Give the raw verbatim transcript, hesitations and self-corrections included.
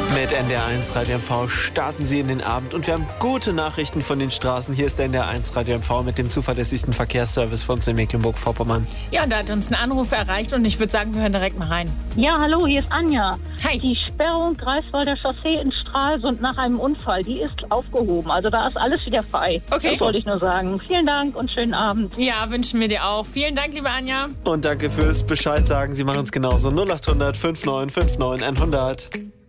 Mit N D R eins Radio M V starten Sie in den Abend und wir haben gute Nachrichten von den Straßen. Hier ist der N D R eins Radio M V mit dem zuverlässigsten Verkehrsservice von uns in Mecklenburg-Vorpommern. Ja, und da hat uns ein Anruf erreicht und ich würde sagen, wir hören direkt mal rein. Ja, hallo, hier ist Anja. Hi. Die Sperrung Greifswalder Chaussee in Stralsund nach einem Unfall, die ist aufgehoben. Also da ist alles wieder frei. Okay. Das wollte ich nur sagen. Vielen Dank und schönen Abend. Ja, wünschen wir dir auch. Vielen Dank, liebe Anja. Und danke fürs Bescheid sagen. Sie machen es genauso. null acht hundert fünfundneunzig neunundfünfzig neunhundert.